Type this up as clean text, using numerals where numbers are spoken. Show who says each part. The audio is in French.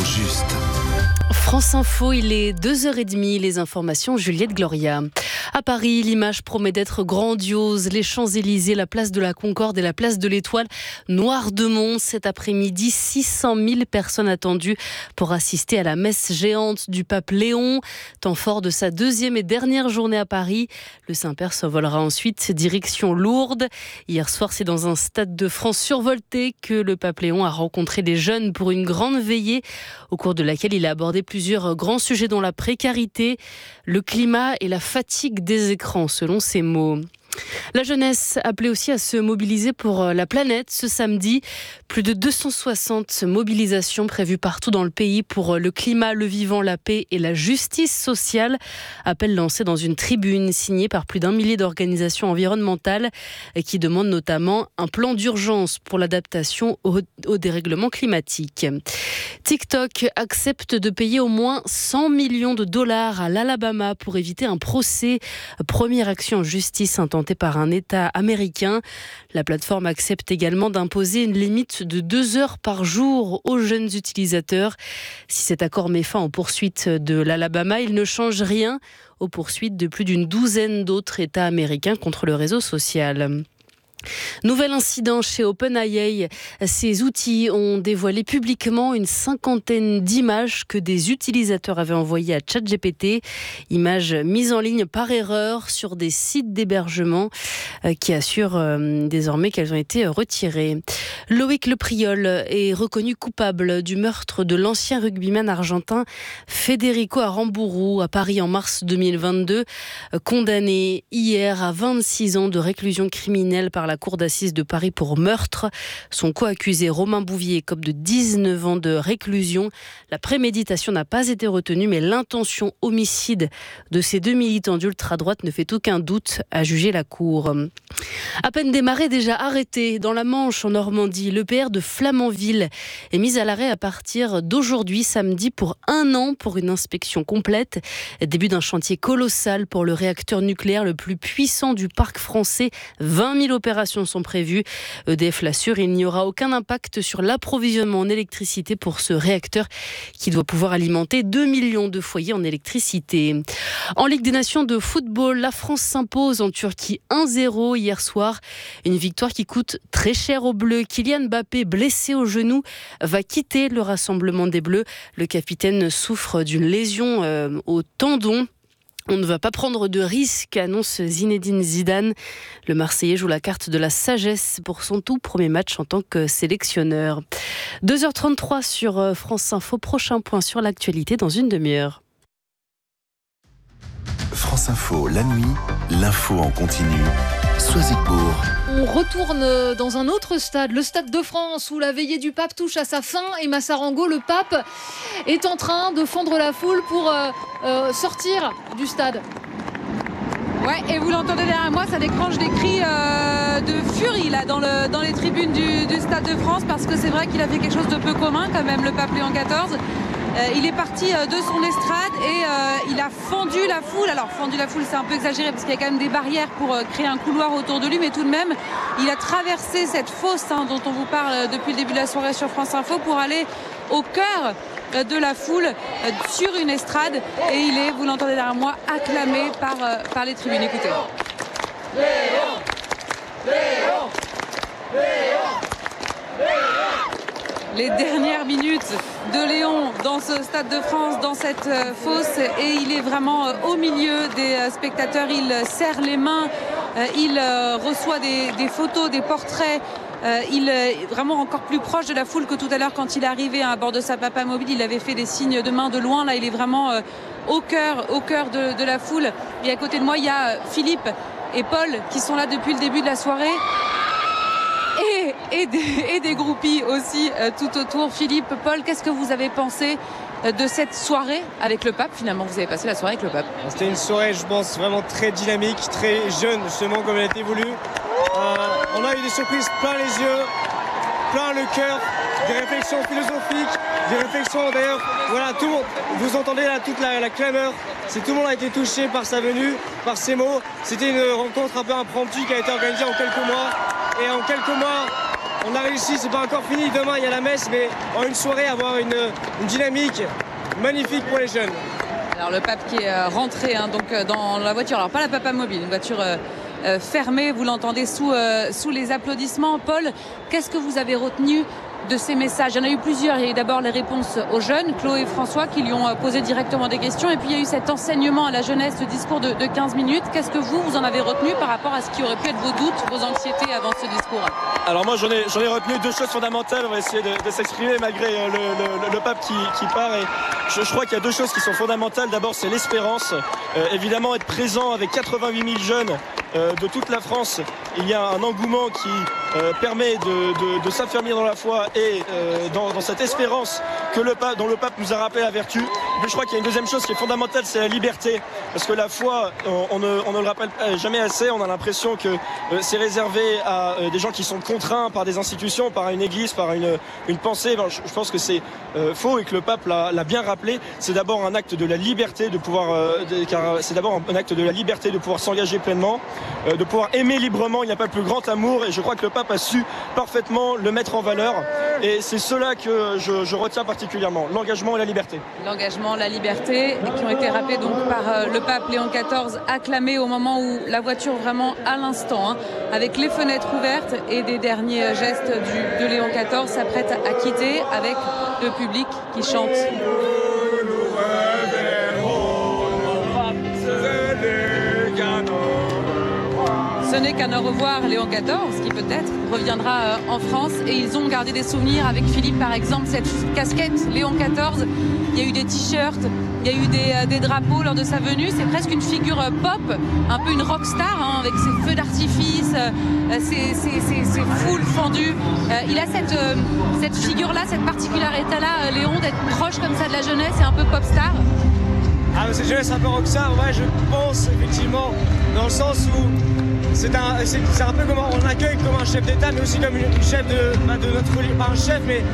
Speaker 1: juste.
Speaker 2: France Info, il est 2h30, les informations Juliette Gloria. À Paris, l'image promet d'être grandiose. Les Champs-Élysées, la place de la Concorde et la place de l'Étoile, noir de monde cet après-midi. 600 000 personnes attendues pour assister à la messe géante du pape Léon. Temps fort de sa deuxième et dernière journée à Paris. Le Saint-Père s'envolera ensuite direction Lourdes. Hier soir, c'est dans un stade de France survolté que le pape Léon a rencontré les jeunes pour une grande veillée au cours de laquelle il a abordé plusieurs grands sujets dont la précarité, le climat et la fatigue des écrans, selon ses mots. La jeunesse appelée aussi à se mobiliser pour la planète ce samedi. Plus de 260 mobilisations prévues partout dans le pays pour le climat, le vivant, la paix et la justice sociale. Appel lancé dans une tribune signée par plus d'1 millier d'organisations environnementales qui demandent notamment un plan d'urgence pour l'adaptation au dérèglement climatique. TikTok accepte de payer au moins 100 millions de dollars à l'Alabama pour éviter un procès. Première action en justice intentée par un État américain. La plateforme accepte également d'imposer une limite de 2 heures par jour aux jeunes utilisateurs. Si cet accord met fin aux poursuites de l'Alabama, il ne change rien aux poursuites de plus d'une douzaine d'autres États américains contre le réseau social. Nouvel incident chez OpenAI. Ces outils ont dévoilé publiquement une 50aine d'images que des utilisateurs avaient envoyées à ChatGPT. Images mises en ligne par erreur sur des sites d'hébergement qui assurent désormais qu'elles ont été retirées. Loïc Lepriol est reconnu coupable du meurtre de l'ancien rugbyman argentin Federico Aramburu à Paris en mars 2022. Condamné hier à 26 ans de réclusion criminelle par la cour d'assises de Paris pour meurtre. Son co-accusé Romain Bouvier écope de 19 ans de réclusion. La préméditation n'a pas été retenue, mais l'intention homicide de ces deux militants d'ultra-droite ne fait aucun doute, à juger la cour. À peine démarré, déjà arrêté dans la Manche en Normandie, l'EPR de Flamanville est mis à l'arrêt à partir d'aujourd'hui, samedi, pour 1 an pour une inspection complète. Début d'un chantier colossal pour le réacteur nucléaire le plus puissant du parc français. 20 000 opérations sont prévues. EDF l'assure, il n'y aura aucun impact sur l'approvisionnement en électricité pour ce réacteur qui doit pouvoir alimenter 2 millions de foyers en électricité. En Ligue des Nations de football, la France s'impose en Turquie 1-0 hier soir. Une victoire qui coûte très cher aux Bleus. Kylian Mbappé, blessé au genou, va quitter le rassemblement des Bleus. Le capitaine souffre d'une lésion au tendon. On ne va pas prendre de risques, annonce Zinedine Zidane. Le Marseillais joue la carte de la sagesse pour son tout premier match en tant que sélectionneur. 2h33 sur France Info. Prochain point sur l'actualité dans une demi-heure.
Speaker 1: France Info, la nuit, l'info en continu. Soisigbourg.
Speaker 3: On retourne dans un autre stade, le Stade de France, où la veillée du pape touche à sa fin. Et Massarango, le pape, est en train de fendre la foule pour sortir du stade.
Speaker 4: Ouais, et vous l'entendez derrière moi, ça déclenche des cris de furie là, dans les tribunes du Stade de France, parce que c'est vrai qu'il a fait quelque chose de peu commun quand même, le pape Léon XIV. Il est parti de son estrade et il a fendu la foule. Alors fendu la foule, c'est un peu exagéré parce qu'il y a quand même des barrières pour créer un couloir autour de lui, mais tout de même, il a traversé cette fosse dont on vous parle depuis le début de la soirée sur France Info pour aller au cœur de la foule sur une estrade, et il est, vous l'entendez derrière moi, acclamé par les tribunes. Écoutez. Léon, Léon, Léon, Léon. Les dernières minutes de Léon dans ce Stade de France, dans cette fosse, et il est vraiment au milieu des spectateurs. Il serre les mains, il reçoit des photos, des portraits. Il est vraiment encore plus proche de la foule que tout à l'heure quand il est arrivé à bord de sa Papa Mobile. Il avait fait des signes de main de loin. Là, il est vraiment au cœur de la foule. Et à côté de moi, il y a Philippe et Paul qui sont là depuis le début de la soirée. Et des groupies aussi tout autour. Philippe, Paul, qu'est-ce que vous avez pensé de cette soirée avec le pape? Finalement, vous avez passé la soirée avec le pape.
Speaker 5: C'était une soirée, je pense, vraiment très dynamique, très jeune, justement, comme elle a été voulue. On a eu des surprises plein les yeux, plein le cœur, des réflexions philosophiques, des réflexions d'ailleurs. Voilà, tout le monde, vous entendez là toute la clameur. Tout le monde a été touché par sa venue, par ses mots. C'était une rencontre un peu impromptue qui a été organisée en quelques mois. Et en quelques mois, on a réussi, c'est pas encore fini. Demain, il y a la messe, mais en une soirée, avoir une dynamique magnifique pour les jeunes.
Speaker 4: Alors le pape qui est rentré dans la voiture, alors pas la Papa Mobile, une voiture fermée, vous l'entendez sous les applaudissements. Paul, qu'est-ce que vous avez retenu de ces messages? Il y en a eu plusieurs. Il y a eu d'abord les réponses aux jeunes, Chloé et François, qui lui ont posé directement des questions. Et puis il y a eu cet enseignement à la jeunesse, ce discours de 15 minutes. Qu'est-ce que vous en avez retenu par rapport à ce qui aurait pu être vos doutes, vos anxiétés avant ce discours?
Speaker 6: Alors moi j'en ai retenu deux choses fondamentales. On va essayer de s'exprimer malgré le pape qui part. Et je crois qu'il y a deux choses qui sont fondamentales. D'abord c'est l'espérance. Évidemment être présent avec 88 000 jeunes de toute la France. Il y a un engouement qui permet de s'affermir dans la foi et dans cette espérance dont le pape nous a rappelé la vertu. Mais je crois qu'il y a une deuxième chose qui est fondamentale, c'est la liberté. Parce que la foi, on ne le rappelle jamais assez. On a l'impression que c'est réservé à des gens qui sont contraints par des institutions, par une église, par une pensée. Je pense que c'est faux et que le pape l'a bien rappelé. C'est d'abord un acte de la liberté de pouvoir, car c'est d'abord un acte de la liberté de pouvoir s'engager pleinement, de pouvoir aimer librement. Il n'y a pas de plus grand amour et je crois que le pape a su parfaitement le mettre en valeur. Et c'est cela que je retiens particulièrement, l'engagement et la liberté. L'engagement, la liberté, qui ont été rappelés donc par le pape Léon XIV, acclamé au moment où la voiture vraiment à l'instant, avec les fenêtres ouvertes et des derniers gestes de Léon XIV, s'apprête à quitter avec le public qui chante. Ce n'est qu'un au revoir Léon XIV, qui peut-être reviendra en France. Et ils ont gardé des souvenirs avec Philippe, par exemple, cette casquette Léon XIV. Il y a eu des t-shirts, il y a eu des drapeaux lors de sa venue. C'est presque une figure pop, un peu une rockstar, avec ses feux d'artifice, ses foules fendues. Il a cette figure-là, cette particularité-là, Léon, d'être proche comme ça de la jeunesse et un peu pop star.
Speaker 5: Ah, mais cette jeunesse un peu rockstar, ouais, je pense effectivement, dans le sens où c'est un peu comme on l'accueille comme un chef d'État, mais aussi comme une chef de notre religion, pas un chef, mais